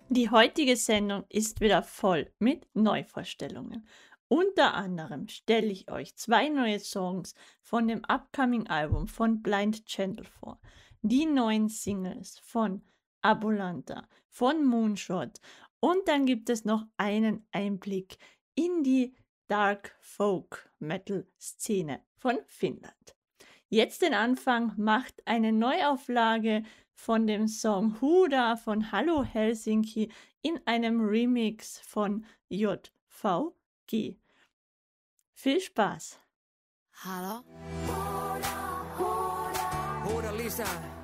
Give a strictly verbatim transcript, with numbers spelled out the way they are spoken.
Die heutige Sendung ist wieder voll mit Neuvorstellungen. Unter anderem stelle ich euch zwei neue Songs von dem upcoming Album von Blind Channel vor, die neuen Singles von Abolanta, von Moonshot und dann gibt es noch einen Einblick in die Dark Folk Metal Szene von Finnland. Jetzt den Anfang macht eine Neuauflage von dem Song Huda von Hallo Helsinki in einem Remix von J V G. Viel Spaß! Halo? Huuda lisää.